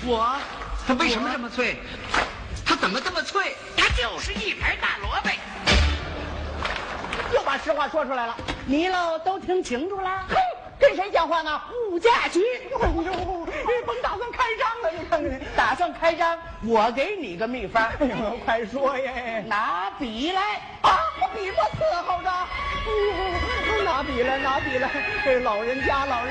它为什么这么脆？它怎么这么脆？ 它就是一盘大萝卜。 又把实话说出来了，你喽都听清楚了？哼，跟谁讲话呢？物价局。哎呦，甭打算开张了，你看看，打算开张，我给你个秘方。哎呦，快说耶！拿笔来啊！我笔不伺候着。拿笔来，拿笔来。这老人家。